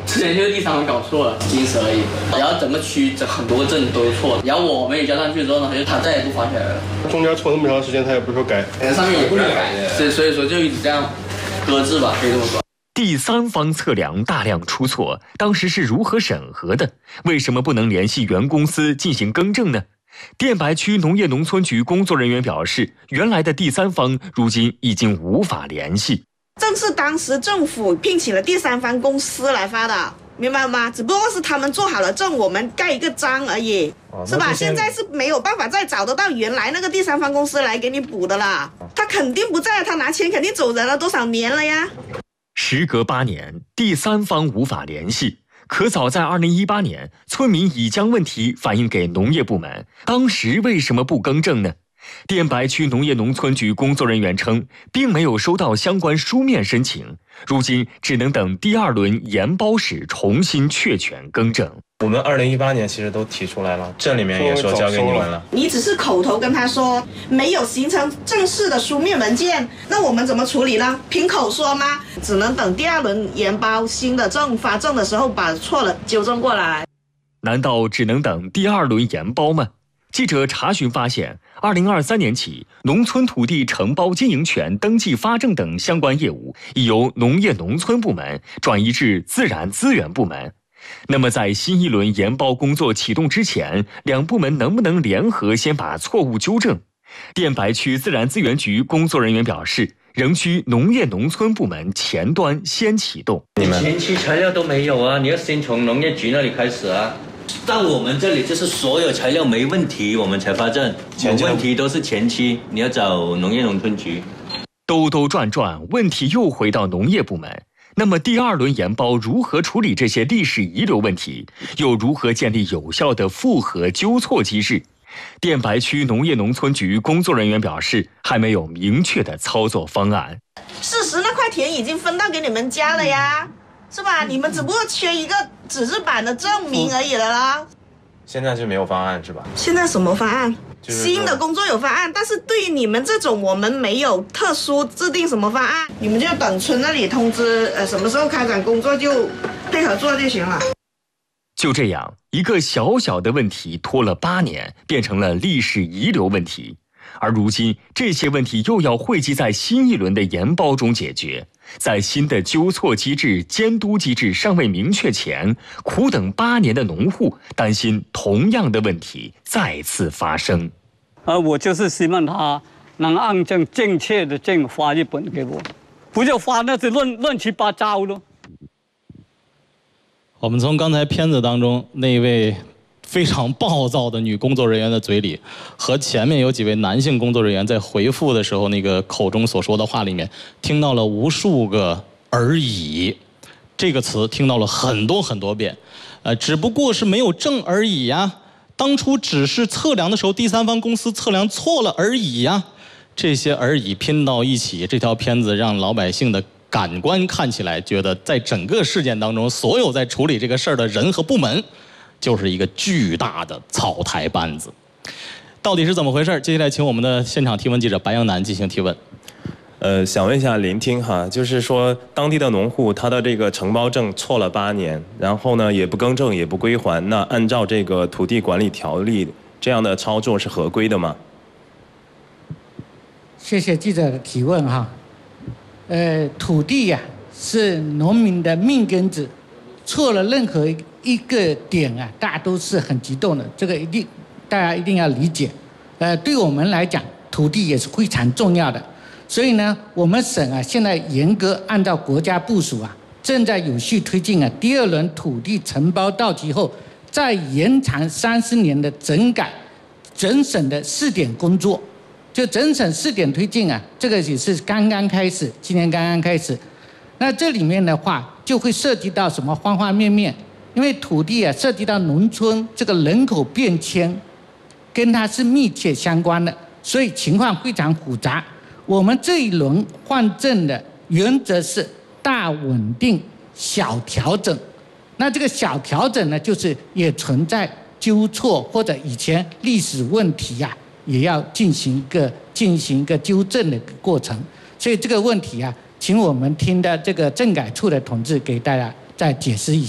之前就是第三方搞错了，仅此而已。然后整个区很多个证都是错的，然后我们也交上去之后呢，他再也不发起来了。 中间错那么长时间，他也不说改， 上面也不改，所以说就一直这样搁置吧，可以这么说。 第三方测量大量出错，当时是如何审核的？为什么不能联系原公司进行更正呢？电白区农业农村局工作人员表示，原来的第三方如今已经无法联系。 正是当时政府聘请了第三方公司来发的，明白吗？只不过是他们做好了证，我们盖一个章而已，是吧？现在是没有办法再找得到原来那个第三方公司来给你补的啦。他肯定不在，他拿钱肯定走人了，多少年了呀？ 时隔8年，第三方无法联系。可早在2018年，村民已将问题反映给农业部门，当时为什么不更正呢？电白区农业农村局工作人员称，并没有收到相关书面申请，如今只能等第2轮研包时重新确权更正。 我们2018年其实都提出来了，这里面也说交给你们了。 你只是口头跟他说，没有形成正式的书面文件，那我们怎么处理呢？凭口说吗？只能等第2轮研包新的证发证的时候把错了纠正过来。 难道只能等第2轮研包吗？记者查询发现，2023年起，农村土地承包经营权、登记发证等相关业务已由农业农村部门转移至自然资源部门。那么，在新一轮研包工作启动之前，两部门能不能联合先把错误纠正？电白区自然资源局工作人员表示，仍需农业农村部门前端先启动。 你们前期材料都没有啊，你要先从农业局那里开始啊。到我们这里就是所有材料没问题，我们才发证。有问题都是前期，你要找农业农村局。 兜兜转转，问题又回到农业部门。那么第2轮研包如何处理这些历史遗留问题？又如何建立有效的复核纠错机制？电白区农业农村局工作人员表示，还没有明确的操作方案。 事实那块田已经分到给你们家了呀，是吧？你们只不过缺一个纸质版的证明而已了啦。 现在是没有方案是吧？ 现在什么方案？新的工作有方案，但是对于你们这种，我们没有特殊制定什么方案，你们就等村那里通知，什么时候开展工作就配合做就行了。 就这样，一个小小的问题拖了8年，变成了历史遗留问题。而如今，这些问题又要汇集在新一轮的研包中解决。在新的纠错机制、监督机制尚未明确前，苦等8年的农户担心同样的问题再次发生。 我就是希望他能按正确的发一本给我，不就发那是乱七八糟了。 我们从刚才片子当中那位非常暴躁的女工作人员的嘴里，和前面有几位男性工作人员在回复的时候那个口中所说的话里面，听到了无数个而已这个词，听到了很多遍。只不过是没有证而已呀。当初只是测量的时候，第三方公司测量错了而已呀。这些而已拼到一起，这条片子让老百姓的感官看起来觉得，在整个事件当中，所有在处理这个事儿的人和部门，就是一个巨大的草台班子。到底是怎么回事？接下来请我们的现场提问记者白杨楠进行提问。 想问一下林听哈，就是说当地的农户他的这个承包证错了8年，然后呢也不更正也不归还，那按照这个土地管理条例这样的操作是合规的吗？ 谢谢记者的提问哈。土地呀，是农民的命根子，错了任何一个点啊，大家都是很激动的，这个大家一定要理解。对我们来讲，土地也是非常重要的。所以呢，我们省啊，现在严格按照国家部署啊，正在有序推进啊第2轮土地承包到期后，再延长30年的整改整省的试点工作。就整省试点推进啊，这个也是刚刚开始，今年刚刚开始。那这里面的话，就会涉及到什么方方面面，因为土地啊，涉及到农村这个人口变迁，跟它是密切相关的，所以情况非常复杂。我们这一轮换证的原则是大稳定、小调整。那这个小调整呢，就是也存在纠错或者以前历史问题呀，也要进行一个纠正的过程。所以这个问题啊，请我们听的这个政改处的同志给大家再解释一下。